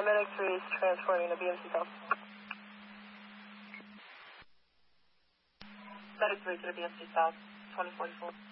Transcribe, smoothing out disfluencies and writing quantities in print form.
Medic 3 is transporting to BMC South. Medic 3 to the BMC South, 2044.